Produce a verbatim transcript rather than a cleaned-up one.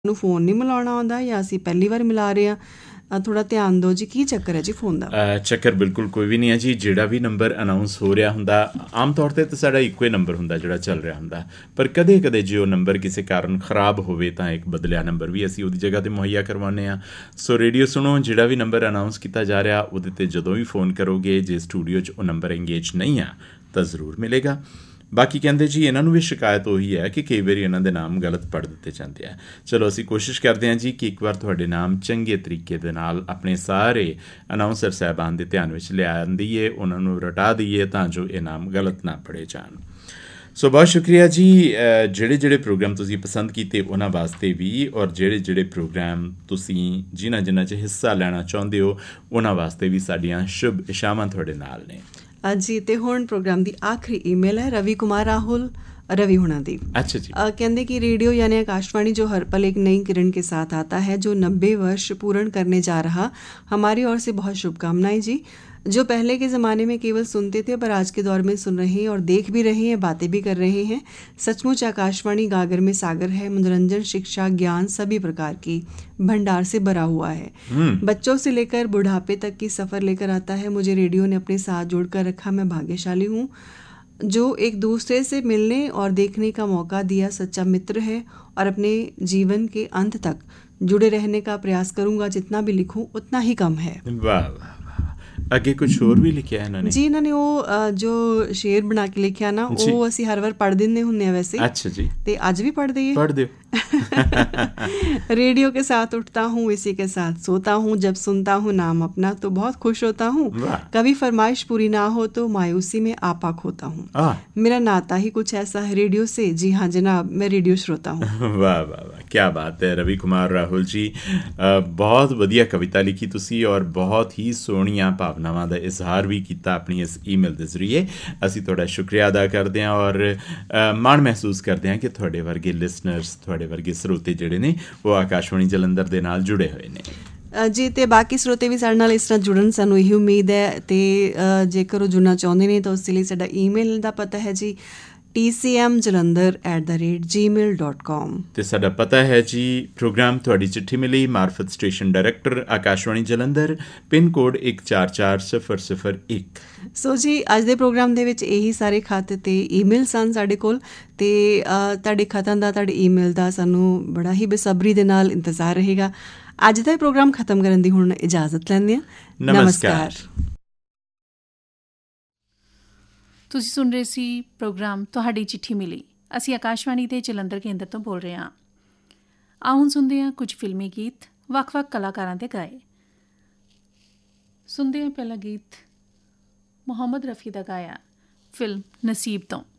ਨੂੰ ਫ਼ੋਨ ਨਹੀਂ ਮਿਲਾਉਣਾ ਆਉਂਦਾ ਜਾਂ ਅਸੀਂ ਪਹਿਲੀ ਵਾਰ ਮਿਲਾ ਰਹੇ ਹਾਂ? ਥੋੜ੍ਹਾ ਧਿਆਨ ਦਿਓ ਜੀ, ਕੀ ਚੱਕਰ ਹੈ ਜੀ ਫੋਨ ਦਾ? ਚੱਕਰ ਬਿਲਕੁਲ ਕੋਈ ਵੀ ਨਹੀਂ ਹੈ ਜੀ। ਜਿਹੜਾ ਵੀ ਨੰਬਰ ਅਨਾਊਂਸ ਹੋ ਰਿਹਾ ਹੁੰਦਾ, ਆਮ ਤੌਰ 'ਤੇ ਤਾਂ ਸਾਡਾ ਇੱਕੋ ਹੀ ਨੰਬਰ ਹੁੰਦਾ ਜਿਹੜਾ ਚੱਲ ਰਿਹਾ ਹੁੰਦਾ, ਪਰ ਕਦੇ ਕਦੇ ਜੇ ਉਹ ਨੰਬਰ ਕਿਸੇ ਕਾਰਨ ਖ਼ਰਾਬ ਹੋਵੇ ਤਾਂ ਇੱਕ ਬਦਲਿਆ ਨੰਬਰ ਵੀ ਅਸੀਂ ਉਹਦੀ ਜਗ੍ਹਾ 'ਤੇ ਮੁਹੱਈਆ ਕਰਵਾਉਂਦੇ ਹਾਂ। ਸੋ ਰੇਡੀਓ ਸੁਣੋ, ਜਿਹੜਾ ਵੀ ਨੰਬਰ ਅਨਾਊਂਸ ਕੀਤਾ ਜਾ ਰਿਹਾ ਉਹਦੇ 'ਤੇ ਜਦੋਂ ਵੀ ਫ਼ੋਨ ਕਰੋਗੇ, ਜੇ ਸਟੂਡੀਓ 'ਚ ਉਹ ਨੰਬਰ ਇੰਗੇਜ ਨਹੀਂ ਆ ਤਾਂ ਜ਼ਰੂਰ ਮਿਲੇਗਾ। ਬਾਕੀ ਕਹਿੰਦੇ ਜੀ ਇਹਨਾਂ ਨੂੰ ਵੀ ਸ਼ਿਕਾਇਤ ਉਹੀ ਹੈ ਕਿ ਕਈ ਵਾਰੀ ਇਹਨਾਂ ਦੇ ਨਾਮ ਗਲਤ ਪੜ੍ਹ ਦਿੱਤੇ ਜਾਂਦੇ ਆ। ਚਲੋ ਅਸੀਂ ਕੋਸ਼ਿਸ਼ ਕਰਦੇ ਹਾਂ ਜੀ ਕਿ ਇੱਕ ਵਾਰ ਤੁਹਾਡੇ ਨਾਮ ਚੰਗੇ ਤਰੀਕੇ ਦੇ ਨਾਲ ਆਪਣੇ ਸਾਰੇ ਅਨਾਊਂਸਰ ਸਾਹਿਬਾਨ ਦੇ ਧਿਆਨ ਵਿੱਚ ਲਿਆ ਦਈਏ, ਉਹਨਾਂ ਨੂੰ ਰਟਾ ਦਈਏ ਤਾਂ ਜੋ ਇਹ ਨਾਮ ਗਲਤ ਨਾ ਪੜ੍ਹੇ ਜਾਣ। ਸੋ ਬਹੁਤ ਸ਼ੁਕਰੀਆ ਜੀ। ਜਿਹੜੇ ਜਿਹੜੇ ਪ੍ਰੋਗਰਾਮ ਤੁਸੀਂ ਪਸੰਦ ਕੀਤੇ ਉਹਨਾਂ ਵਾਸਤੇ ਵੀ, ਔਰ ਜਿਹੜੇ ਜਿਹੜੇ ਪ੍ਰੋਗਰਾਮ ਤੁਸੀਂ ਜਿਨ੍ਹਾਂ ਜਿਨ੍ਹਾਂ 'ਚ ਹਿੱਸਾ ਲੈਣਾ ਚਾਹੁੰਦੇ ਹੋ ਉਹਨਾਂ ਵਾਸਤੇ ਵੀ ਸਾਡੀਆਂ ਸ਼ੁਭ ਇਸ਼ਾਵਾਂ ਤੁਹਾਡੇ ਨਾਲ ਨੇ। ਜੀ ਅਤੇ ਹੁਣ ਪ੍ਰੋਗਰਾਮ ਦੀ ਆਖਰੀ ਈਮੇਲ ਹੈ ਰਵੀ ਕੁਮਾਰ ਰਾਹੁਲ रवि होना दी। अच्छा जी। कहते कि रेडियो यानी आकाशवाणी जो हर पल एक नई किरण के साथ आता है, जो नब्बे वर्ष पूर्ण करने जा रहा, हमारी ओर से बहुत शुभकामनाएं जी। जो पहले के ज़माने में केवल सुनते थे पर आज के दौर में सुन रहे हैं और देख भी रहे हैं, बातें भी कर रहे हैं। सचमुच आकाशवाणी गागर में सागर है, मनोरंजन, शिक्षा, ज्ञान सभी प्रकार की भंडार से भरा हुआ है। बच्चों से लेकर बुढ़ापे तक की सफ़र लेकर आता है। मुझे रेडियो ने अपने साथ जोड़कर रखा, मैं भाग्यशाली हूँ। जो एक दूसरे से मिलने और देखने का मौका दिया, सच्चा मित्र है और अपने जीवन के अंत तक जुड़े रहने का प्रयास करूँगा। जितना भी लिखूँ उतना ही कम है। वाह वाह, ਅੱਗੇ ਕੁਝ ਹੋਰ ਵੀ ਲਿਖਿਆ ਇਹਨਾਂ ਨੇ ਜੀ? ਇਹਨਾਂ ਨੇ ਉਹ ਜੋ ਸ਼ੇਰ ਬਣਾ ਕੇ ਲਿਖਿਆ ਨਾ, ਉਹ ਅਸੀਂ ਹਰ ਵਾਰ ਪੜ੍ਹ ਦਿੰਦੇ ਹੁੰਦੇ ਹਾਂ ਵੈਸੇ। ਅੱਛਾ ਜੀ। ਤੇ ਅੱਜ ਵੀ पढ़ दइए। पढ़ दो। रेडियो के साथ उठता हूँ, इसी के साथ सोता हूँ, जब सुनता हूँ नाम अपना तो बहुत खुश होता हूँ। कभी फरमाइश पूरी ना हो तो मायूसी में आपा खोता हूँ। मेरा नाता ही कुछ ऐसा है रेडियो से। जी हाँ जनाब, मैं रेडियो श्रोता हूँ। वाह वाह वाह, क्या बात है रवि कुमार राहुल जी। बहुत वधिया कविता लिखी तुसी और बहुत ही सोहणियां भावनावां ਦਾ ਇਜ਼ਹਾਰ ਵੀ ਕੀਤਾ ਆਪਣੀ ਇਸ ਈਮੇਲ ਦੇ ਜ਼ਰੀਏ। ਅਸੀਂ ਤੁਹਾਡਾ ਸ਼ੁਕਰੀਆ ਅਦਾ ਕਰਦੇ ਹਾਂ ਔਰ ਮਾਣ ਮਹਿਸੂਸ ਕਰਦੇ ਹਾਂ ਕਿ ਤੁਹਾਡੇ ਵਰਗੇ ਲਿਸਨਰਸ, ਤੁਹਾਡੇ ਵਰਗੇ ਸਰੋਤੇ ਜਿਹੜੇ ਨੇ ਉਹ ਆਕਾਸ਼ਵਾਣੀ ਜਲੰਧਰ ਦੇ ਨਾਲ ਜੁੜੇ ਹੋਏ ਨੇ ਜੀ। ਅਤੇ ਬਾਕੀ ਸਰੋਤੇ ਵੀ ਸਾਡੇ ਨਾਲ ਇਸ ਤਰ੍ਹਾਂ ਜੁੜਨ, ਸਾਨੂੰ ਇਹੀ ਉਮੀਦ ਹੈ। ਅਤੇ ਜੇਕਰ ਉਹ ਜੁੜਨਾ ਚਾਹੁੰਦੇ ਨੇ ਤਾਂ ਉਸ ਲਈ ਸਾਡਾ ਈਮੇਲ ਦਾ ਪਤਾ ਹੈ G T C M Jalandhar at the rate ਜੀ ਮੇਲ ਡੋਟ ਕਾਮ। ਅਤੇ ਸਾਡਾ ਪਤਾ ਹੈ ਜੀ ਪ੍ਰੋਗਰਾਮ ਤੁਹਾਡੀ ਚਿੱਠੀ ਮਿਲੀ, ਮਾਰਫਤ station director Akashvani Jalandhar, pin code ਇੱਕ ਚਾਰ ਚਾਰ ਸਿਫਰ ਸਿਫਰ ਇੱਕ। ਸੋ ਜੀ ਅੱਜ ਦੇ ਪ੍ਰੋਗਰਾਮ ਦੇ ਵਿੱਚ ਇਹੀ ਸਾਰੇ ਖੱਤ ਅਤੇ ਈਮੇਲ ਸਨ ਸਾਡੇ ਕੋਲ। ਅਤੇ ਤੁਹਾਡੇ ਖਤਾਂ ਦਾ, ਤੁਹਾਡੇ ਈਮੇਲ ਦਾ ਸਾਨੂੰ ਬੜਾ ਹੀ ਬੇਸਬਰੀ ਦੇ ਨਾਲ ਇੰਤਜ਼ਾਰ ਰਹੇਗਾ। ਅੱਜ ਦਾ ਪ੍ਰੋਗਰਾਮ ਖਤਮ ਕਰਨ ਦੀ ਹੁਣ ਇਜਾਜ਼ਤ ਲੈਂਦੇ ਹਾਂ। ਨਮਸਕਾਰ। ਤੁਸੀਂ ਸੁਣ ਰਹੇ ਸੀ ਪ੍ਰੋਗਰਾਮ ਤੁਹਾਡੀ ਚਿੱਠੀ ਮਿਲੀ। ਅਸੀਂ ਆਕਾਸ਼ਵਾਣੀ ਦੇ ਜਲੰਧਰ ਕੇਂਦਰ ਤੋਂ ਬੋਲ ਰਹੇ ਹਾਂ। ਆਓ ਹੁਣ ਸੁਣਦੇ ਹਾਂ ਕੁਝ ਫਿਲਮੀ ਗੀਤ ਵੱਖ ਵੱਖ ਕਲਾਕਾਰਾਂ ਦੇ ਗਾਏ। ਸੁਣਦੇ ਹਾਂ ਪਹਿਲਾ ਗੀਤ ਮੁਹੰਮਦ ਰਫੀ ਦਾ ਗਾਇਆ ਫਿਲਮ ਨਸੀਬ ਤੋਂ।